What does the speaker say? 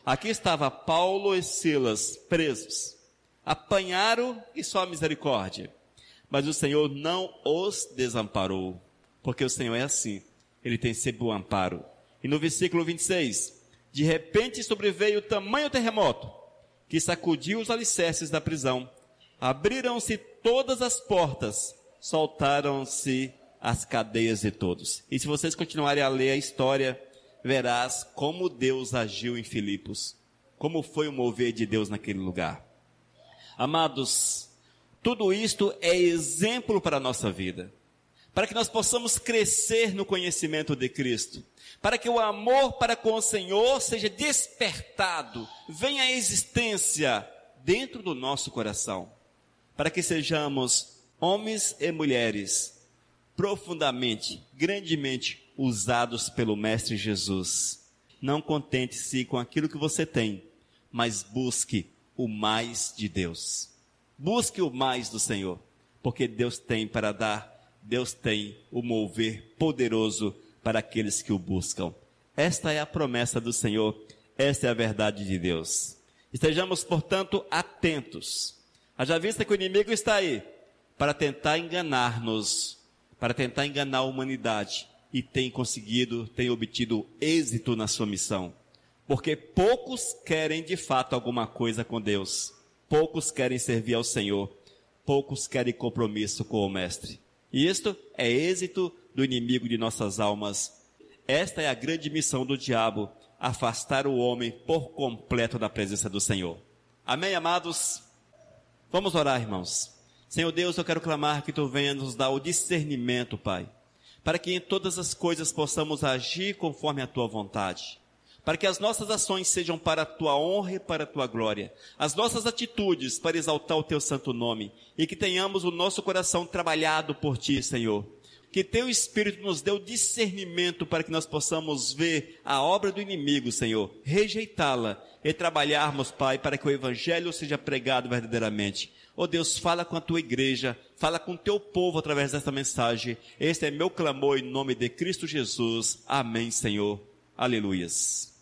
Aqui estava Paulo e Silas presos. Apanharam e só a misericórdia. Mas o Senhor não os desamparou. Porque o Senhor é assim. Ele tem sempre o amparo. E no versículo 26. De repente sobreveio tamanho terremoto que sacudiu os alicerces da prisão. Abriram-se todas as portas. Soltaram-se as cadeias de todos. E se vocês continuarem a ler a história, verás como Deus agiu em Filipos. Como foi o mover de Deus naquele lugar. Amados, tudo isto é exemplo para a nossa vida. Para que nós possamos crescer no conhecimento de Cristo. Para que o amor para com o Senhor seja despertado, venha à existência dentro do nosso coração. Para que sejamos homens e mulheres profundamente, grandemente usados pelo Mestre Jesus. Não contente-se com aquilo que você tem, mas busque o mais de Deus. Busque o mais do Senhor, porque Deus tem para dar, Deus tem o mover poderoso para aqueles que o buscam. Esta é a promessa do Senhor, esta é a verdade de Deus. Estejamos, portanto, atentos. Haja vista que o inimigo está aí para tentar enganar-nos, para tentar enganar a humanidade, e tem conseguido, tem obtido êxito na sua missão, porque poucos querem de fato alguma coisa com Deus, poucos querem servir ao Senhor, poucos querem compromisso com o Mestre, e isto é êxito do inimigo de nossas almas. Esta é a grande missão do diabo, afastar o homem por completo da presença do Senhor. Amém, amados? Vamos orar, irmãos. Senhor Deus, eu quero clamar que Tu venha nos dar o discernimento, Pai, para que em todas as coisas possamos agir conforme a Tua vontade, para que as nossas ações sejam para a Tua honra e para a Tua glória, as nossas atitudes para exaltar o Teu santo nome, e que tenhamos o nosso coração trabalhado por Ti, Senhor. Que Teu Espírito nos dê o discernimento para que nós possamos ver a obra do inimigo, Senhor, rejeitá-la e trabalharmos, Pai, para que o Evangelho seja pregado verdadeiramente. Oh Deus, fala com a Tua igreja, fala com o Teu povo através desta mensagem. Este é meu clamor em nome de Cristo Jesus. Amém, Senhor. Aleluias.